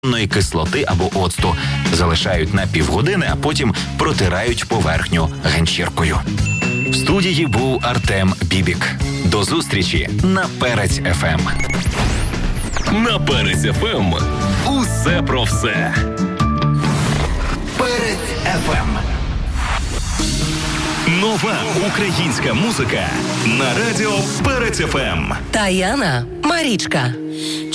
кислоти або оцту, залишають на півгодини, а потім протирають поверхню ганчіркою. В студії був Артем Бібік. До зустрічі на Перець ФМ. На Перець ФМ усе про все. Перець ФМ. Нова українська музика на радіо Перець ФМ. Таяна Марічка.